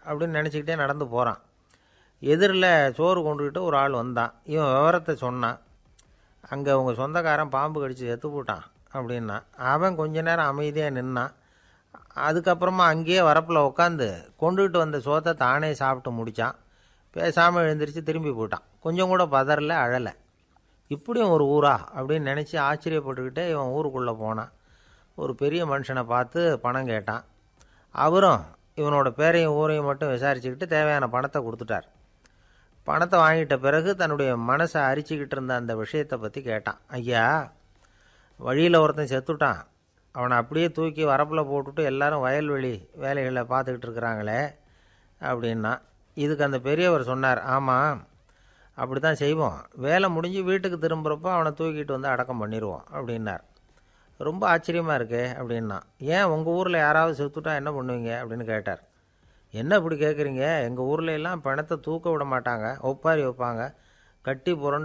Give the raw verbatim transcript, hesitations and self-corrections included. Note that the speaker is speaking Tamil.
அப்படின்னு நினச்சிக்கிட்டே நடந்து போகிறான். எதிரில் சோறு கொண்டுக்கிட்டு ஒரு ஆள் வந்தான். இவன் விவரத்தை சொன்னான். அங்கே அவங்க சொந்தக்காரன் பாம்பு கடிச்சு செத்து போட்டான் அப்படின்னா. அவன் கொஞ்ச நேரம் அமைதியாக நின்னான். அதுக்கப்புறமா அங்கேயே வரப்பில் உட்காந்து கொண்டுகிட்டு வந்த சோத்தை தானே சாப்பிட்டு முடித்தான். பேசாமல் எழுந்திரிச்சு திரும்பி போயிட்டான். கொஞ்சம் கூட பதறல, அழலை. இப்படியும் ஒரு ஊரா அப்படின்னு நினச்சி ஆச்சரியப்பட்டுக்கிட்டே இவன் ஊருக்குள்ளே போனான். ஒரு பெரிய மனுஷனை பார்த்து பணம் கேட்டான். அவரும் இவனோட பேரையும் ஊரையும் மட்டும் விசாரிச்சுக்கிட்டு தேவையான பணத்தை கொடுத்துட்டார். பணத்தை வாங்கிட்ட பிறகு தன்னுடைய மனசை அரிச்சிக்கிட்டு இருந்த அந்த விஷயத்தை பற்றி கேட்டான். ஐயா, வழியில் ஒருத்தன் செத்துட்டான். அவனை அப்படியே தூக்கி வரப்பில் போட்டுவிட்டு எல்லாரும் வயல்வெளி வேலைகளை பார்த்துக்கிட்டு இருக்கிறாங்களே அப்படின்னா. இதுக்கு அந்த பெரியவர் சொன்னார், ஆமாம், அப்படி தான் செய்வோம். வேலை முடிஞ்சு வீட்டுக்கு திரும்புகிறப்போ அவனை தூக்கிட்டு வந்து அடக்கம் பண்ணிடுவோம் அப்படின்னார். ரொம்ப ஆச்சரியமாக இருக்கே அப்படின்னா. ஏன் உங்கள் ஊரில் யாராவது செத்துட்டா என்ன பண்ணுவீங்க அப்படின்னு கேட்டார். என்ன இப்படி கேட்குறீங்க? எங்கள் ஊரில் எல்லாம் பிணத்தை தூக்க விட மாட்டாங்க, ஒப்பாரி வைப்பாங்க, கட்டி புரண்டு